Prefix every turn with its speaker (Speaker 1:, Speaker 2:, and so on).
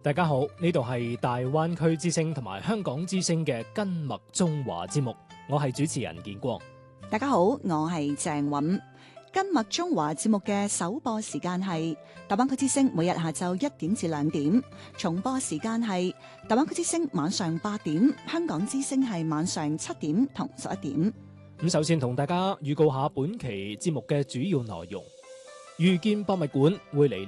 Speaker 1: 大家好，呢度係大灣區之聲同埋香港之聲嘅根脈中華節目，我係主持人建光。
Speaker 2: 大家好，我係鄭韻。根脈中華節目嘅首播時間係大灣區之聲每日下晝1點至2點，重播時間係大灣區之聲晚上8點，香港之聲係晚上7點同11點。
Speaker 1: 咁首先同大家預告下本期節目嘅主要內容。遇見博物館會嚟